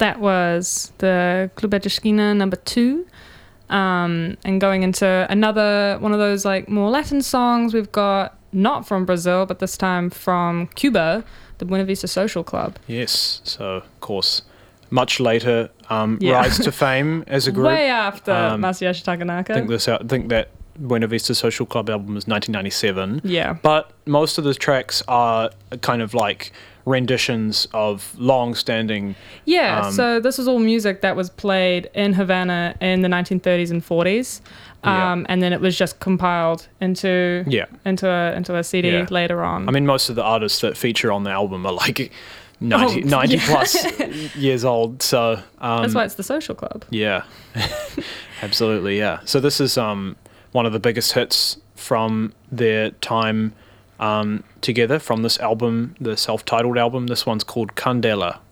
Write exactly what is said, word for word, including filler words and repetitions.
that was the Clube de Esquina number two. Um, and going into another one of those like more Latin songs, we've got not from Brazil, but this time from Cuba, the Buena Vista Social Club. Yes, so of course, much later, um, Yeah. rise to fame as a group. Way after Um, Masayoshi Takanaka. I think this. I think that Buena Vista Social Club album was nineteen ninety-seven. Yeah. But most of the tracks are kind of like renditions of long-standing. Yeah, um, so this was all music that was played in Havana in the nineteen thirties and forties. Um, Yeah. and then it was just compiled into Yeah. into a into a C D Yeah. later on. I mean, most of the artists that feature on the album are like ninety, Oh, ninety yeah. plus years old. So um, that's why it's the Social Club. yeah, absolutely, yeah. So this is um, one of the biggest hits from their time um, together from this album, the self-titled album. This one's called Candela.